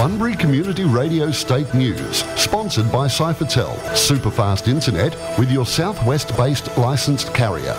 Bunbury Community Radio State News, sponsored by Cyphertel, superfast internet with your southwest-based licensed carrier.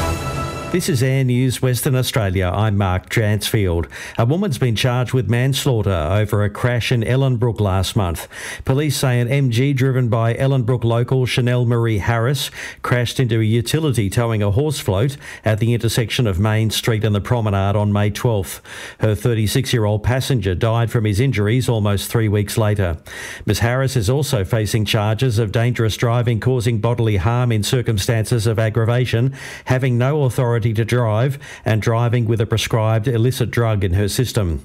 This is Air News Western Australia. I'm Mark Dransfield. A woman's been charged with manslaughter over a crash in Ellenbrook last month. Police say an MG driven by Ellenbrook local Chanel Marie Harris crashed into a utility towing a horse float at the intersection of Main Street and the Promenade on May 12th. Her 36-year-old passenger died from his injuries almost 3 weeks later. Ms Harris is also facing charges of dangerous driving causing bodily harm in circumstances of aggravation, having no authority to drive and driving with a prescribed illicit drug in her system.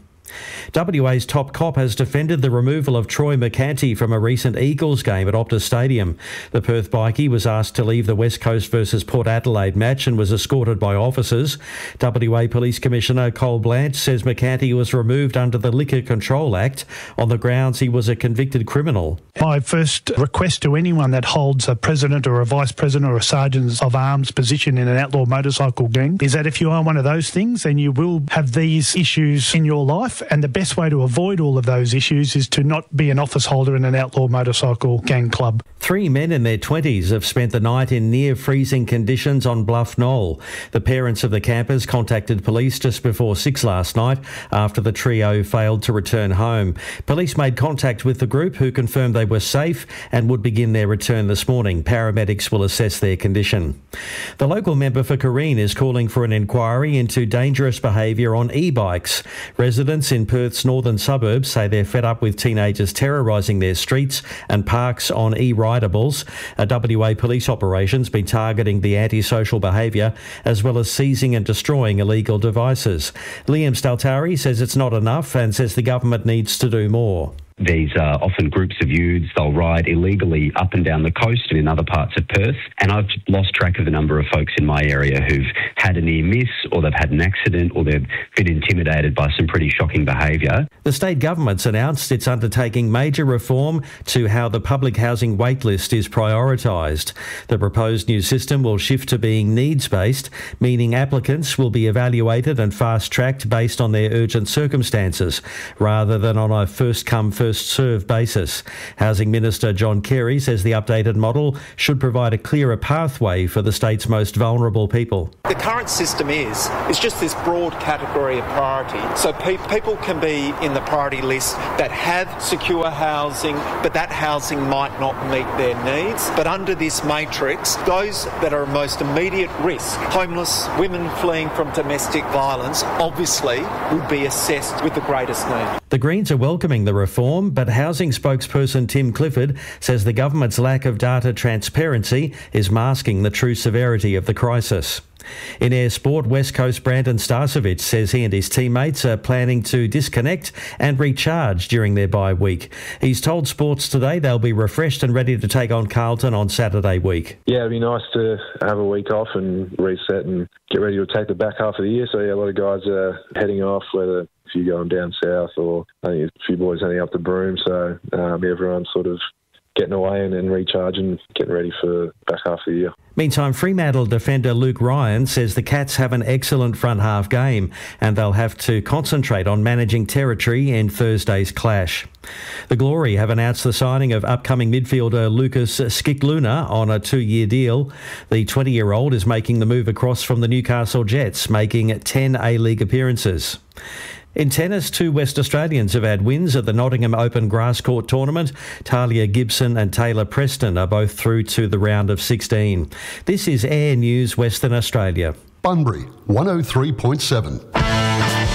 WA's top cop has defended the removal of Troy McCanty from a recent Eagles game at Optus Stadium. The Perth bikie was asked to leave the West Coast versus Port Adelaide match and was escorted by officers. WA Police Commissioner Cole Blanche says McCanty was removed under the Liquor Control Act on the grounds he was a convicted criminal. My first request to anyone that holds a president or a vice president or a sergeant of arms position in an outlaw motorcycle gang is that if you are one of those things, then you will have these issues in your life. And the best way to avoid all of those issues is to not be an office holder in an outlaw motorcycle gang club. 3 men in their 20s have spent the night in near-freezing conditions on Bluff Knoll. The parents of the campers contacted police just before 6 last night after the trio failed to return home. Police made contact with the group who confirmed they were safe and would begin their return this morning. Paramedics will assess their condition. The local member for Careen is calling for an inquiry into dangerous behaviour on e-bikes. Residents in Perth's northern suburbs say they're fed up with teenagers terrorising their streets and parks on e-ridables. A WA police operation's been targeting the antisocial behaviour as well as seizing and destroying illegal devices. Liam Staltari says it's not enough and says the government needs to do more. These are often groups of youths. They'll ride illegally up and down the coast and in other parts of Perth. And I've lost track of the number of folks in my area who've had a near miss, or they've had an accident, or they've been intimidated by some pretty shocking behaviour. The state government's announced it's undertaking major reform to how the public housing waitlist is prioritised. The proposed new system will shift to being needs-based, meaning applicants will be evaluated and fast-tracked based on their urgent circumstances, rather than on a first-come, first-served basis. Housing Minister John Carey says the updated model should provide a clearer pathway for the state's most vulnerable people. The current system is just this broad category of priority. So people can be in the priority list that have secure housing, but that housing might not meet their needs. But under this matrix, those that are most immediate risk, homeless, women fleeing from domestic violence, obviously would be assessed with the greatest need. The Greens are welcoming the reform, but housing spokesperson Tim Clifford says the government's lack of data transparency is masking the true severity of the crisis. In air sport, West Coast Brandon Starcevich says he and his teammates are planning to disconnect and recharge during their bye week. He's told Sports Today they'll be refreshed and ready to take on Carlton on Saturday week. Yeah, it'd be nice to have a week off and reset and get ready to attack the back half of the year. So yeah, a lot of guys are heading off, whether a few going down south or I think a few boys heading up the Broome. So everyone's sort of getting away and then recharging, getting ready for the back half of the year. Meantime, Fremantle defender Luke Ryan says the Cats have an excellent front half game and they'll have to concentrate on managing territory in Thursday's clash. The Glory have announced the signing of upcoming midfielder Lucas Skikluna on a 2-year deal. The 20-year-old is making the move across from the Newcastle Jets, making 10 A-League appearances. In tennis, 2 West Australians have had wins at the Nottingham Open Grass Court Tournament. Talia Gibson and Taylor Preston are both through to the round of 16. This is Air News Western Australia. Bunbury 103.7.